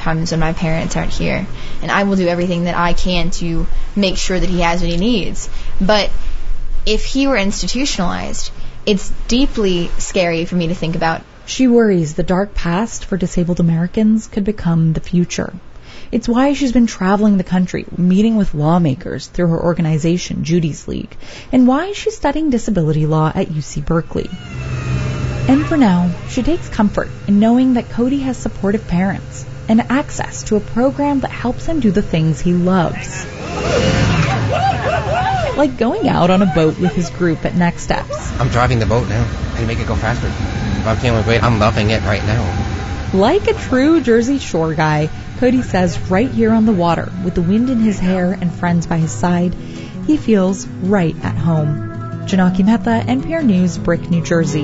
comes when my parents aren't here. And I will do everything that I can to make sure that he has what he needs. But if he were institutionalized, it's deeply scary for me to think about. She worries the dark past for disabled Americans could become the future. It's why she's been traveling the country, meeting with lawmakers through her organization, Judy's League, and why she's studying disability law at UC Berkeley. And for now, she takes comfort in knowing that Cody has supportive parents and access to a program that helps him do the things he loves. Like going out on a boat with his group at Next Steps. I'm driving the boat now. I can make it go faster. I'm feeling great. I'm loving it right now. Like a true Jersey Shore guy, Cody says right here on the water, with the wind in his hair and friends by his side, he feels right at home. Janaki Mehta, NPR News, Brick, New Jersey.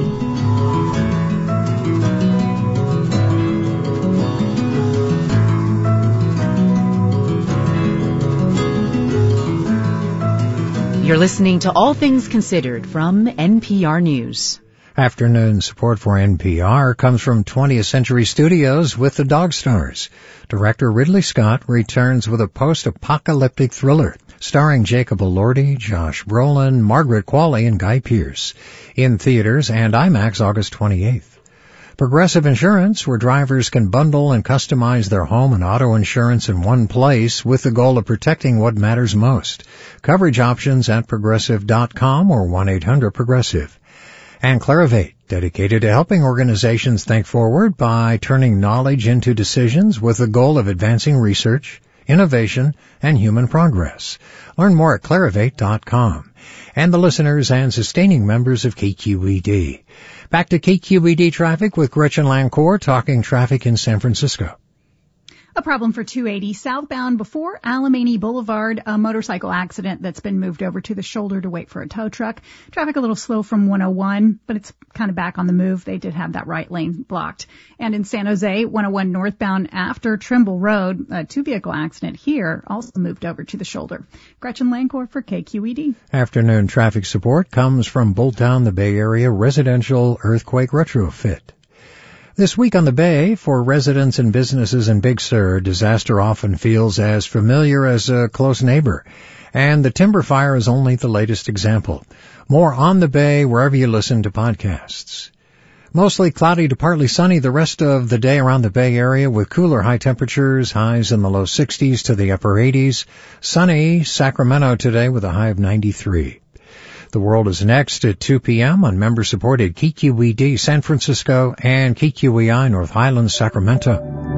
You're listening to All Things Considered from NPR News. Afternoon support for NPR comes from 20th Century Studios with the Dog Stars. Director Ridley Scott returns with a post-apocalyptic thriller starring Jacob Elordi, Josh Brolin, Margaret Qualley, and Guy Pearce. In theaters and IMAX August 28th. Progressive Insurance, where drivers can bundle and customize their home and auto insurance in one place with the goal of protecting what matters most. Coverage options at Progressive.com or 1-800-PROGRESSIVE. And Clarivate, dedicated to helping organizations think forward by turning knowledge into decisions with the goal of advancing research, innovation, and human progress. Learn more at Clarivate.com. And the listeners and sustaining members of KQED. Back to KQED traffic with Gretchen Lancourt talking traffic in San Francisco. A problem for 280 southbound before Alamany Boulevard, a motorcycle accident that's been moved over to the shoulder to wait for a tow truck. Traffic a little slow from 101, but it's kind of back on the move. They did have that right lane blocked. And in San Jose, 101 northbound after Trimble Road, a two-vehicle accident here also moved over to the shoulder. Gretchen Lancourt for KQED. Afternoon traffic support comes from Bulltown, the Bay Area residential earthquake retrofit. This week on the Bay, for residents and businesses in Big Sur, disaster often feels as familiar as a close neighbor. And the timber fire is only the latest example. More on the Bay wherever you listen to podcasts. Mostly cloudy to partly sunny the rest of the day around the Bay Area with cooler high temperatures, highs in the low 60s to the upper 80s. Sunny Sacramento today with a high of 93. The World is next at 2 p.m. on member-supported KQED San Francisco and KQEI North Highlands, Sacramento.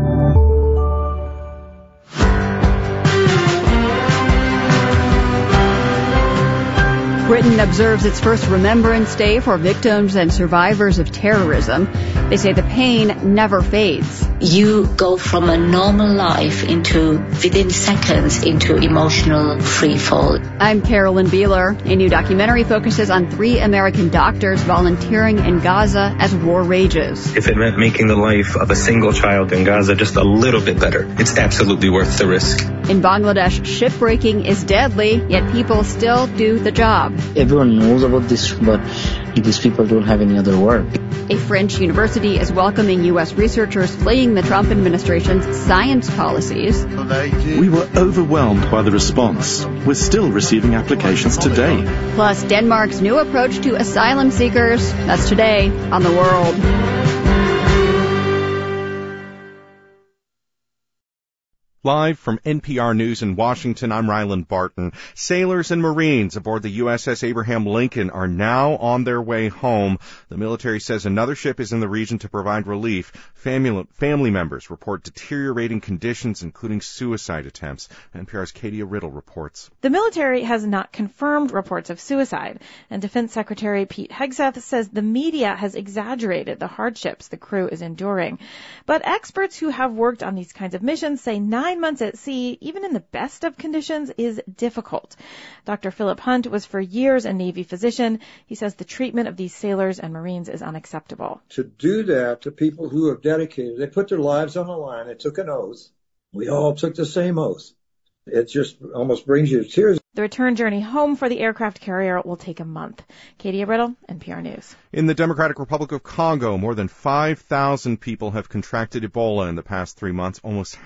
Britain observes its first Remembrance Day for victims and survivors of terrorism. They say the pain never fades. You go from a normal life within seconds, into emotional free fall. I'm Carolyn Beeler. A new documentary focuses on 3 American doctors volunteering in Gaza as war rages. If it meant making the life of a single child in Gaza just a little bit better, it's absolutely worth the risk. In Bangladesh, shipbreaking is deadly, yet people still do the job. Everyone knows about this, but these people don't have any other work. A French university is welcoming U.S. researchers fleeing the Trump administration's science policies. We were overwhelmed by the response. We're still receiving applications today. Plus, Denmark's new approach to asylum seekers. That's today on The World. Live from NPR News in Washington, I'm Ryland Barton. Sailors and Marines aboard the USS Abraham Lincoln are now on their way home. The military says another ship is in the region to provide relief. Family members report deteriorating conditions, including suicide attempts. NPR's Katie Riddle reports. The military has not confirmed reports of suicide, and Defense Secretary Pete Hegseth says the media has exaggerated the hardships the crew is enduring. But experts who have worked on these kinds of missions say 9 months at sea, even in the best of conditions, is difficult. Dr. Philip Hunt was for years a Navy physician. He says the treatment of these sailors and Marines is unacceptable. To do that to people who have dedicated, they put their lives on the line, they took an oath. We all took the same oath. It just almost brings you to tears. The return journey home for the aircraft carrier will take a month. Katie Riddle, NPR News. In the Democratic Republic of Congo, more than 5,000 people have contracted Ebola in the past 3 months. Almost